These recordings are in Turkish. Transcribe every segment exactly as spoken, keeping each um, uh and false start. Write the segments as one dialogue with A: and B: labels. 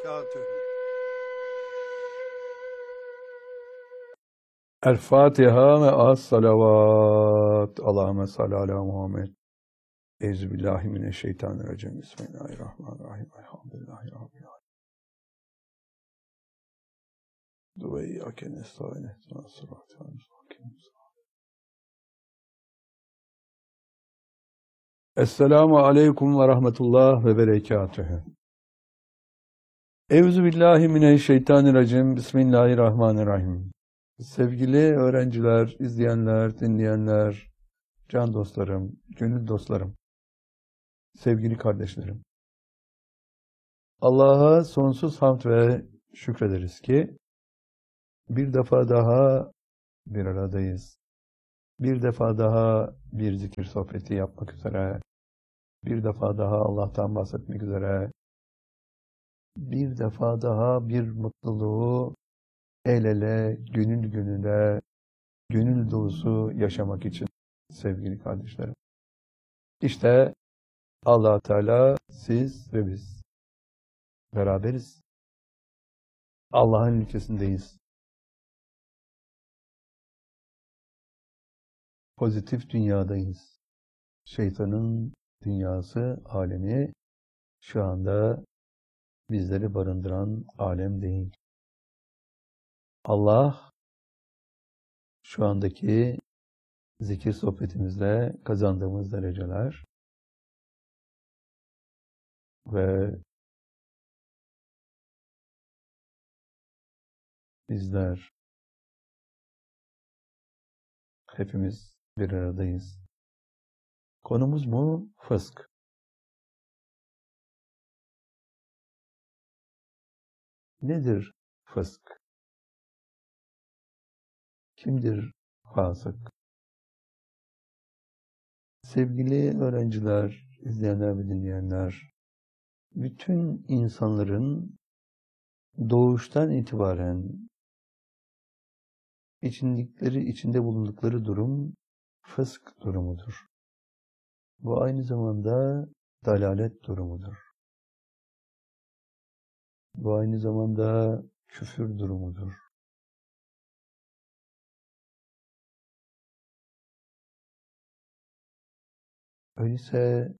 A: وبركاته.
B: El-Fatiha ve as-salavat. Allahümme salli ala Muhammed. Euzubillahimineşşeytanirracim. Bismillahirrahmanirrahim. Elhamdülillahi Rabbil alemin. Ve iyyâke nestaîn. İhdinas sıratal mustakîm. Esselamu aleyküm ve rahmetullah ve berekatühü. Euzubillahimineşşeytanirracim. Bismillahirrahmanirrahim. Sevgili öğrenciler, izleyenler, dinleyenler, can dostlarım, gönül dostlarım, sevgili kardeşlerim. Allah'a sonsuz hamd ve şükrederiz ki bir defa daha bir aradayız. Bir defa daha bir zikir sohbeti yapmak üzere, bir defa daha Allah'tan bahsetmek üzere, bir defa daha bir mutluluğu el ele, gönül gönüle, gönül dolusu yaşamak için sevgili kardeşlerim. İşte Allah Teala, siz ve biz beraberiz. Allah'ın ülkesindeyiz. Pozitif dünyadayız. Şeytanın dünyası, alemi şu anda bizleri barındıran alem değil. Allah şu andaki zikir sohbetimizde kazandığımız dereceler ve bizler hepimiz bir aradayız. Konumuz mu? Fısk. Nedir fısk? Kimdir fasık? Sevgili öğrenciler, izleyenler ve dinleyenler, bütün insanların doğuştan itibaren içindikleri, içinde bulundukları durum fısk durumudur. Bu aynı zamanda dalalet durumudur. Bu aynı zamanda küfür durumudur. Öyleyse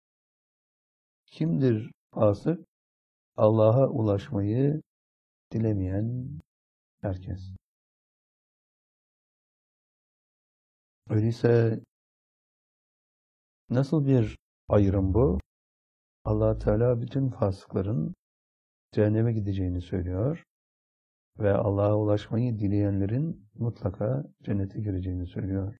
B: kimdir fasık? Allah'a ulaşmayı dilemeyen herkes. Öyleyse nasıl bir ayrım bu? Allah Teala bütün fasıkların cehenneme gideceğini söylüyor ve Allah'a ulaşmayı dileyenlerin mutlaka cennete gireceğini söylüyor.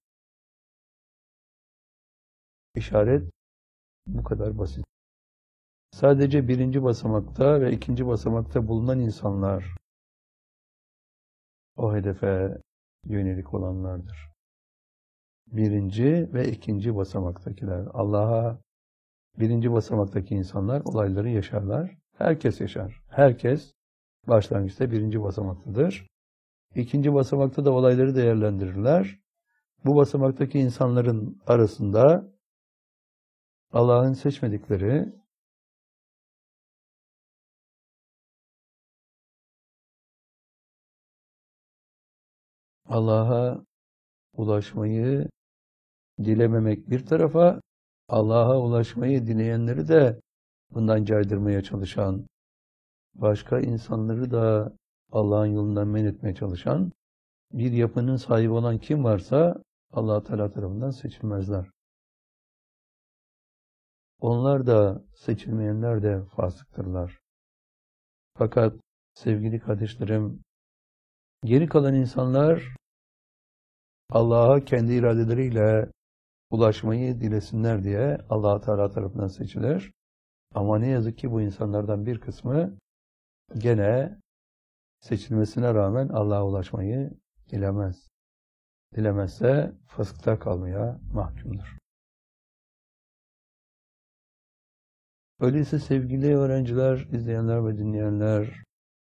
B: İşaret bu kadar basit. Sadece birinci basamakta ve ikinci basamakta bulunan insanlar o hedefe yönelik olanlardır. Birinci ve ikinci basamaktakiler. Allah'a birinci basamaktaki insanlar olayları yaşarlar. Herkes yaşar. Herkes başlangıçta birinci basamaktadır. İkinci basamakta da olayları değerlendirirler. Bu basamaktaki insanların arasında Allah'ın seçmedikleri Allah'a ulaşmayı dilememek bir tarafa, Allah'a ulaşmayı dileyenleri de bundan caydırmaya çalışan, başka insanları da Allah'ın yolundan men etmeye çalışan bir yapının sahibi olan kim varsa Allah Teala tarafından seçilmezler. Onlar da, seçilmeyenler de fasıktırlar. Fakat sevgili kardeşlerim, geri kalan insanlar Allah'a kendi iradeleriyle ulaşmayı dilesinler diye Allah Teala tarafından seçilir. Ama ne yazık ki bu insanlardan bir kısmı gene seçilmesine rağmen Allah'a ulaşmayı dilemez. Dilemezse fıskta kalmaya mahkumdur. Öyleyse sevgili öğrenciler, izleyenler ve dinleyenler,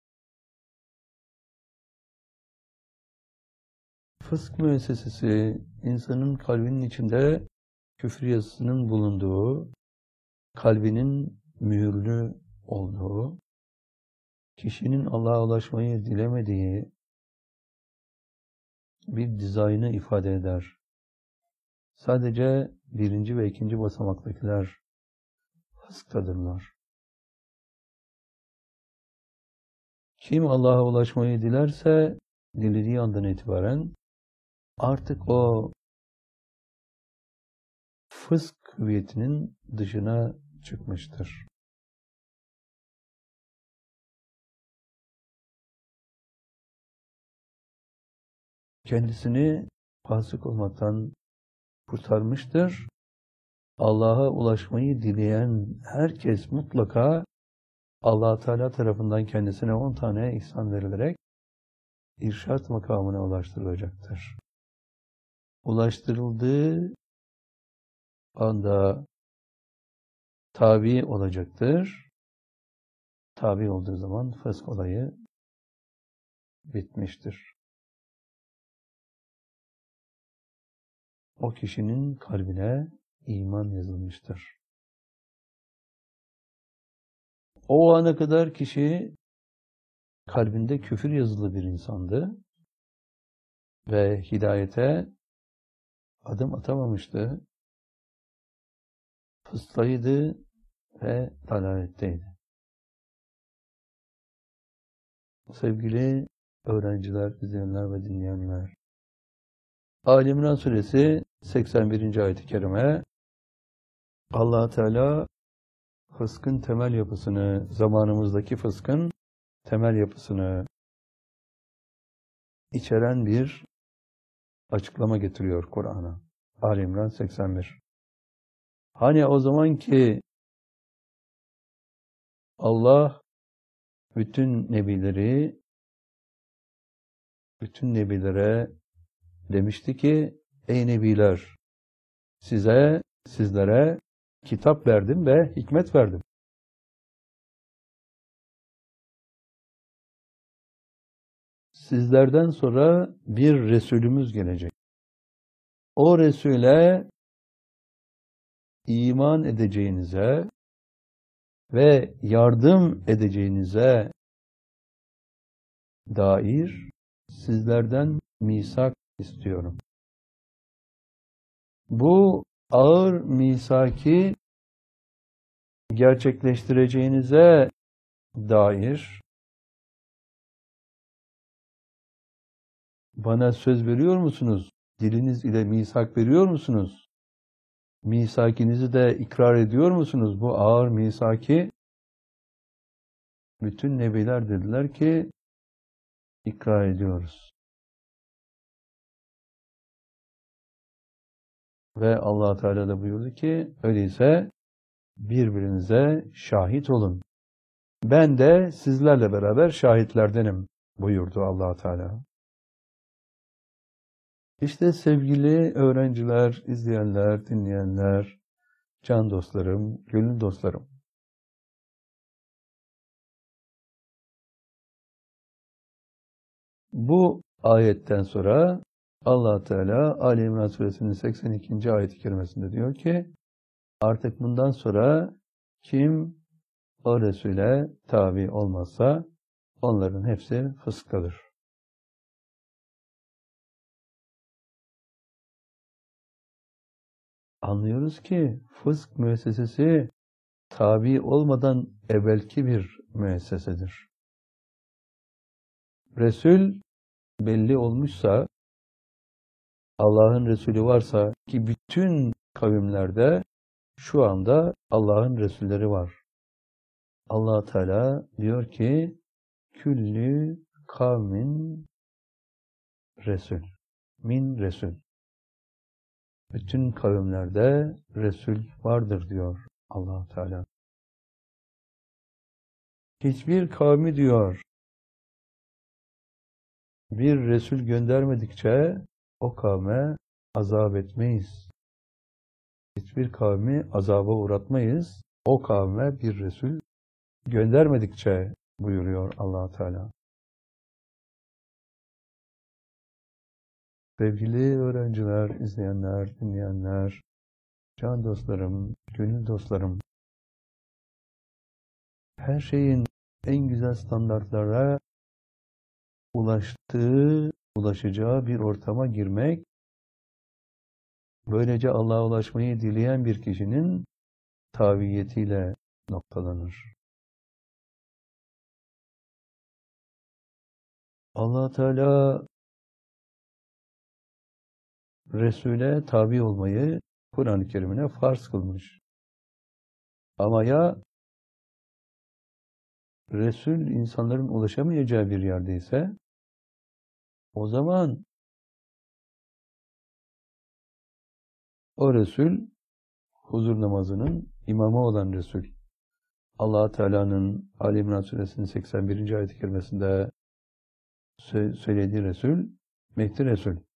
B: fısk müessesesi insanın kalbinin içinde küfür yazısının bulunduğu, kalbinin mühürlü olduğu, kişinin Allah'a ulaşmayı dilemediği bir dizaynı ifade eder. Sadece birinci ve ikinci basamaktakiler fısktadırlar. Kim Allah'a ulaşmayı dilerse, dilediği andan itibaren artık o fısk hüviyetinin dışına çıkmıştır. Kendisini fasık olmaktan kurtarmıştır. Allah'a ulaşmayı dileyen herkes mutlaka Allah Teala tarafından kendisine on tane ihsan verilerek irşat makamına ulaştırılacaktır. Ulaştırıldığı anda tabi olacaktır. Tabi olduğu zaman fısk olayı bitmiştir. O kişinin kalbine iman yazılmıştır. O ana kadar kişi kalbinde küfür yazılı bir insandı ve hidayete adım atamamıştı. Fıskaydı ve dalaletteydi. Sevgili öğrenciler, izleyenler ve dinleyenler, Ali İmran Suresi seksen birinci ayet-i kerime Allah Teala fıskın temel yapısını, zamanımızdaki fıskın temel yapısını içeren bir açıklama getiriyor Kur'an'a. Ali İmran seksen bir. Hani o zaman ki Allah bütün nebileri, bütün nebilere demişti ki, ey nebiler, size, sizlere kitap verdim ve hikmet verdim. Sizlerden sonra bir Resulümüz gelecek. O Resul'e iman edeceğinize ve yardım edeceğinize dair sizlerden misak istiyorum. Bu ağır misaki gerçekleştireceğinize dair bana söz veriyor musunuz? Diliniz ile misak veriyor musunuz? Misakinizi de ikrar ediyor musunuz? Bu ağır misaki bütün nebiler dediler ki ikrar ediyoruz. Ve Allah Teala da buyurdu ki öyleyse birbirinize şahit olun. Ben de sizlerle beraber şahitlerdenim buyurdu Allah Teala. İşte sevgili öğrenciler, izleyenler, dinleyenler, can dostlarım, gönül dostlarım. Bu ayetten sonra Allah Teala Ali İmran Suresinin seksen ikinci ayet-i kerimesinde diyor ki artık bundan sonra kim o Resul'e tabi olmazsa onların hepsi fıskadır. Anlıyoruz ki fısk müessesesi tabi olmadan evvelki bir müessesedir. Resul belli olmuşsa, Allah'ın Resulü varsa ki bütün kavimlerde şu anda Allah'ın Resulleri var. Allah Teala diyor ki küllü kavmin Resul. Min Resul. Bütün kavimlerde Resul vardır diyor Allah Teala. Hiçbir kavmi diyor bir Resul göndermedikçe o kavme azap etmeyiz. Hiçbir kavmi azaba uğratmayız. O kavme bir Resul göndermedikçe buyuruyor Allah Teala. Sevgili öğrenciler, izleyenler, dinleyenler, can dostlarım, gönül dostlarım, her şeyin en güzel standartlara ulaştığı, ulaşacağı bir ortama girmek, böylece Allah'a ulaşmayı dileyen bir kişinin taviyetiyle noktalanır. Allah Teala Resul'e tabi olmayı Kur'an-ı Kerim'ine farz kılmış. Ama ya Resul insanların ulaşamayacağı bir yerdeyse, o zaman o Resul huzur namazının imamı olan Resul. Allah Teala'nın Ali İmran Suresinin seksen birinci ayet-i kerimesinde söylediği Resul, Mehdi Resul.